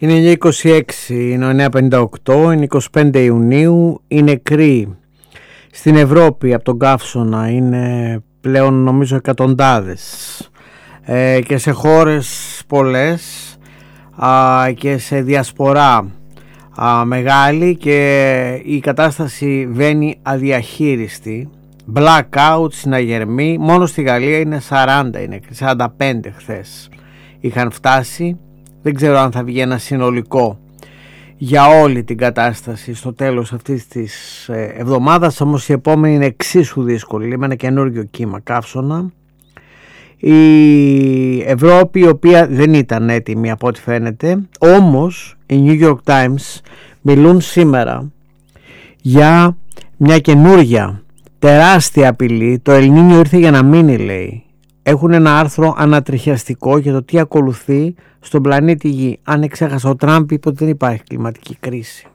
Είναι 9.26, είναι 9.58, είναι 25 Ιουνίου, είναι νεκροί στην Ευρώπη από τον καύσωνα, είναι πλέον νομίζω εκατοντάδες, και σε χώρες πολλές και σε διασπορά μεγάλη, και η κατάσταση βαίνει αδιαχείριστη. Blackout, συναγερμοί, μόνο στη Γαλλία είναι 40, είναι 45 χθες είχαν φτάσει. Δεν ξέρω αν θα βγει ένα συνολικό για όλη την κατάσταση στο τέλος αυτής της εβδομάδας, όμως η επόμενη είναι εξίσου δύσκολη, με ένα καινούργιο κύμα καύσωνα. Η Ευρώπη, η οποία δεν ήταν έτοιμη από ό,τι φαίνεται, όμως οι New York Times μιλούν σήμερα για μια καινούργια τεράστια απειλή. Το El Niño ήρθε για να μείνει, λέει. Έχουν ένα άρθρο ανατριχιαστικό για το τι ακολουθεί στον πλανήτη Γη. Αν εξέχασα, ο Τραμπ είπε ότι δεν υπάρχει κλιματική κρίση.